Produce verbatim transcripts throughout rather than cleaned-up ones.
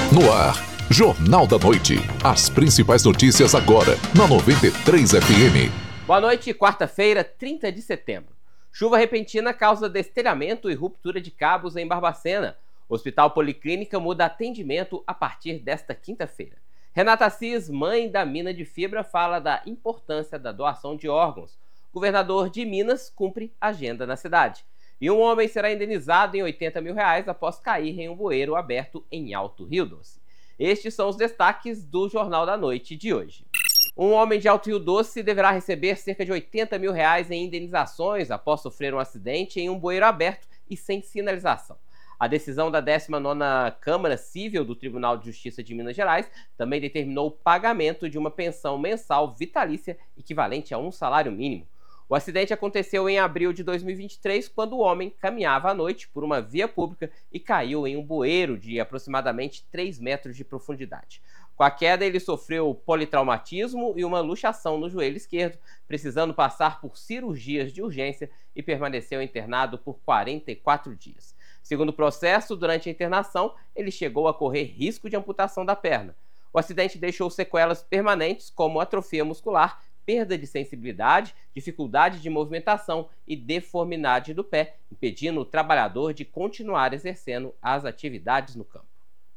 No ar, Jornal da Noite. As principais notícias agora, na noventa e três F M. Boa noite, quarta-feira, trinta de setembro. Chuva repentina causa destelhamento e ruptura de cabos em Barbacena. O Hospital Policlínica muda atendimento a partir desta quinta-feira. Renata Assis, mãe da mina de fibra, fala da importância da doação de órgãos. Governador de Minas cumpre agenda na cidade. E um homem será indenizado em oitenta mil reais após cair em um bueiro aberto em Alto Rio Doce. Estes são os destaques do Jornal da Noite de hoje. Um homem de Alto Rio Doce deverá receber cerca de oitenta mil reais em indenizações após sofrer um acidente em um bueiro aberto e sem sinalização. A decisão da décima nona Câmara Civil do Tribunal de Justiça de Minas Gerais também determinou o pagamento de uma pensão mensal vitalícia equivalente a um salário mínimo. O acidente aconteceu em abril de dois mil e vinte e três, quando o homem caminhava à noite por uma via pública e caiu em um bueiro de aproximadamente três metros de profundidade. Com a queda, ele sofreu politraumatismo e uma luxação no joelho esquerdo, precisando passar por cirurgias de urgência e permaneceu internado por quarenta e quatro dias. Segundo o processo, durante a internação, ele chegou a correr risco de amputação da perna. O acidente deixou sequelas permanentes como atrofia muscular, perda de sensibilidade, dificuldade de movimentação e deformidade do pé, impedindo o trabalhador de continuar exercendo as atividades no campo.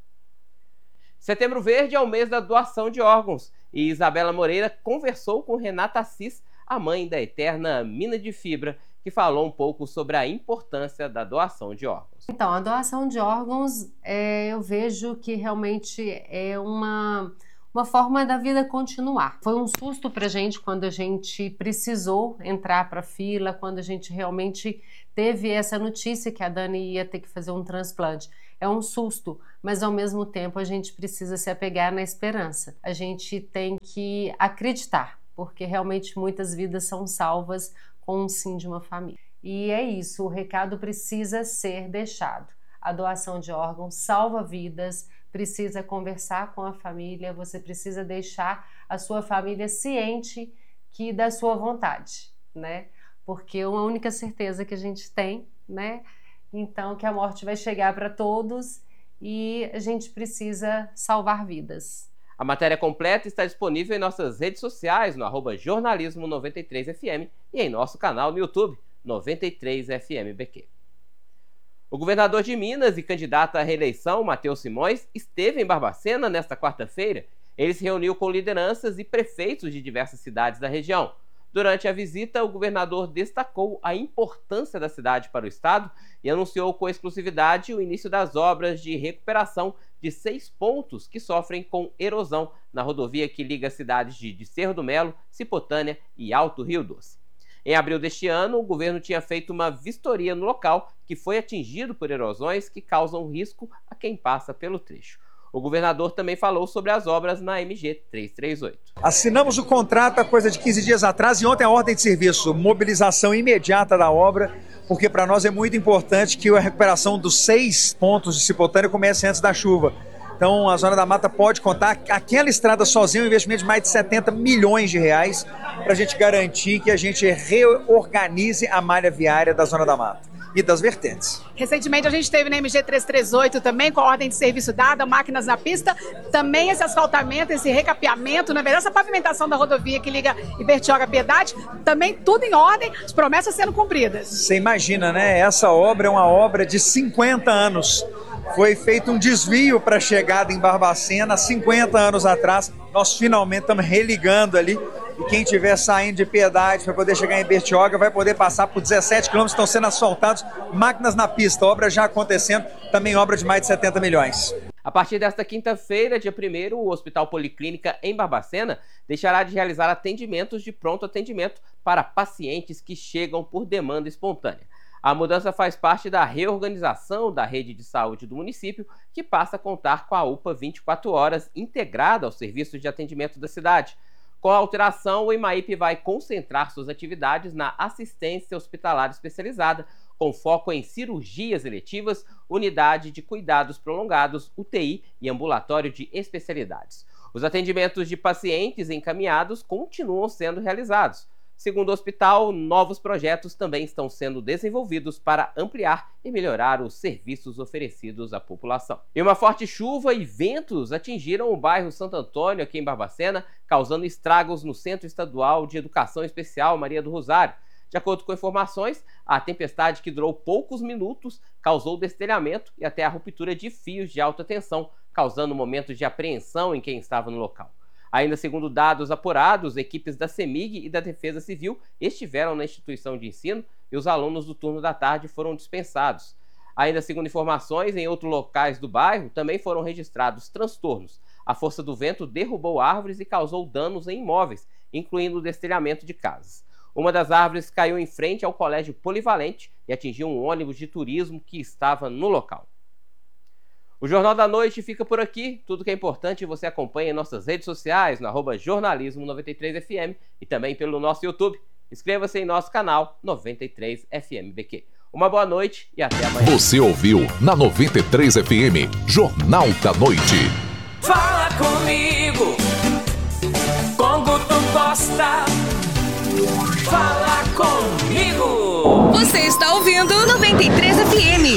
Setembro Verde é o mês da doação de órgãos e Isabela Moreira conversou com Renata Assis, a mãe da eterna mina de fibra, que falou um pouco sobre a importância da doação de órgãos. Então, a doação de órgãos, é, eu vejo que realmente é uma... uma forma da vida continuar. Foi um susto pra gente quando a gente precisou entrar pra fila, quando a gente realmente teve essa notícia que a Dani ia ter que fazer um transplante. É um susto, mas ao mesmo tempo a gente precisa se apegar na esperança. A gente tem que acreditar, porque realmente muitas vidas são salvas com um sim de uma família. E é isso, o recado precisa ser deixado. A doação de órgãos salva vidas, precisa conversar com a família, você precisa deixar a sua família ciente que da sua vontade, né? Porque uma única certeza que a gente tem, né? Então, que a morte vai chegar para todos e a gente precisa salvar vidas. A matéria completa está disponível em nossas redes sociais, no arroba jornalismo noventa e três F M e em nosso canal no YouTube, noventa e três F M B Q. O governador de Minas e candidato à reeleição, Matheus Simões, esteve em Barbacena nesta quarta-feira. Ele se reuniu com lideranças e prefeitos de diversas cidades da região. Durante a visita, o governador destacou a importância da cidade para o estado e anunciou com exclusividade o início das obras de recuperação de seis pontos que sofrem com erosão na rodovia que liga as cidades de Cerro do Melo, Cipotânia e Alto Rio Doce. Em abril deste ano, o governo tinha feito uma vistoria no local que foi atingido por erosões que causam risco a quem passa pelo trecho. O governador também falou sobre as obras na M G trezentos e trinta e oito. Assinamos o contrato há coisa de quinze dias atrás e ontem a ordem de serviço, mobilização imediata da obra, porque para nós é muito importante que a recuperação dos seis pontos de Cipotânia comece antes da chuva. Então a Zona da Mata pode contar aquela estrada sozinha um investimento de mais de setenta milhões de reais para a gente garantir que a gente reorganize a malha viária da Zona da Mata e das vertentes. Recentemente a gente teve na M G trezentos e trinta e oito também com a ordem de serviço dada, máquinas na pista, também esse asfaltamento, esse recapeamento, na verdade essa pavimentação da rodovia que liga Ibertioga à Piedade, também tudo em ordem, as promessas sendo cumpridas. Você imagina, né? Essa obra é uma obra de cinquenta anos. Foi feito um desvio para a chegada em Barbacena há cinquenta anos atrás. Nós finalmente estamos religando ali. E quem estiver saindo de Piedade para poder chegar em Bertioga vai poder passar por dezessete quilômetros, estão sendo asfaltados, máquinas na pista, obra já acontecendo, também obra de mais de setenta milhões. A partir desta quinta-feira, dia primeiro, o Hospital Policlínica em Barbacena deixará de realizar atendimentos de pronto atendimento para pacientes que chegam por demanda espontânea. A mudança faz parte da reorganização da rede de saúde do município, que passa a contar com a U P A vinte e quatro horas integrada aos serviços de atendimento da cidade. Com a alteração, o IMAIP vai concentrar suas atividades na assistência hospitalar especializada, com foco em cirurgias eletivas, unidade de cuidados prolongados, U T I e ambulatório de especialidades. Os atendimentos de pacientes encaminhados continuam sendo realizados. Segundo o hospital, novos projetos também estão sendo desenvolvidos para ampliar e melhorar os serviços oferecidos à população. E uma forte chuva e ventos atingiram o bairro Santo Antônio, aqui em Barbacena, causando estragos no Centro Estadual de Educação Especial Maria do Rosário. De acordo com informações, a tempestade, que durou poucos minutos, causou destelhamento e até a ruptura de fios de alta tensão, causando momentos de apreensão em quem estava no local. Ainda segundo dados apurados, equipes da CEMIG e da Defesa Civil estiveram na instituição de ensino e os alunos do turno da tarde foram dispensados. Ainda segundo informações, em outros locais do bairro também foram registrados transtornos. A força do vento derrubou árvores e causou danos em imóveis, incluindo o destelhamento de casas. Uma das árvores caiu em frente ao Colégio Polivalente e atingiu um ônibus de turismo que estava no local. O Jornal da Noite fica por aqui. Tudo que é importante você acompanha em nossas redes sociais, no arroba jornalismo noventa e três F M e também pelo nosso YouTube. Inscreva-se em nosso canal noventa e três F M B Q. Uma boa noite e até amanhã. Você ouviu na noventa e três F M, Jornal da Noite. Fala comigo, com Guto Costa. Fala comigo. Você está ouvindo noventa e três F M.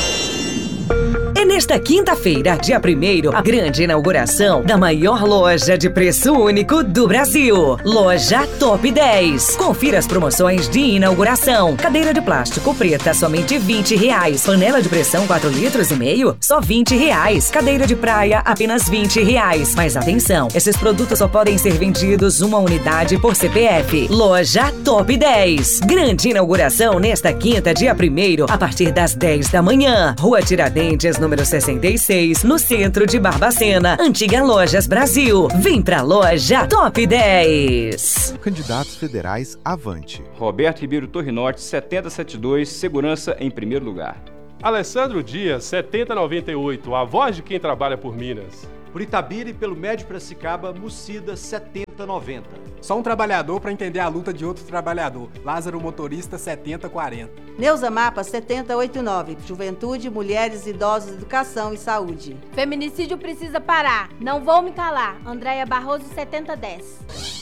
É nesta quinta-feira, dia primeiro, a grande inauguração da maior loja de preço único do Brasil. Loja Top dez. Confira as promoções de inauguração. Cadeira de plástico preta, somente vinte reais. Panela de pressão quatro litros e meio, só vinte reais. Cadeira de praia, apenas vinte reais. Mas atenção, esses produtos só podem ser vendidos uma unidade por C P F. Loja Top dez. Grande inauguração nesta quinta, dia primeiro, a partir das dez da manhã. Rua Tiradentes, número sessenta e seis, no centro de Barbacena. Antiga Lojas Brasil. Vem pra Loja Top dez. Candidatos federais avante. Roberto Ribeiro Torre Norte, setenta e setenta e dois, segurança em primeiro lugar. Alessandro Dias, setenta e noventa e oito, a voz de quem trabalha por Minas. Por Itabira e pelo Médio Piracicaba, Mucida, setenta e noventa. Só um trabalhador para entender a luta de outro trabalhador. Lázaro Motorista, setenta e quarenta. Neuza Mapa, setenta e oitenta e nove. Juventude, Mulheres, Idosos, Educação e Saúde. Feminicídio precisa parar. Não vou me calar. Andréia Barroso, setenta e dez.